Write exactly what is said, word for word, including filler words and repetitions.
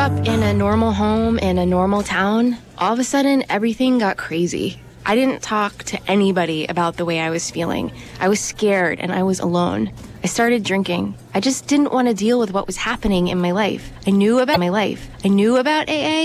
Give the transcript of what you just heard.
up in a normal home in a normal town, all of a sudden everything got crazy. I didn't talk to anybody about the way I was feeling. I was scared and I was alone. I started drinking. I just didn't want to deal with what was happening in my life. I knew about my life. I knew about A A,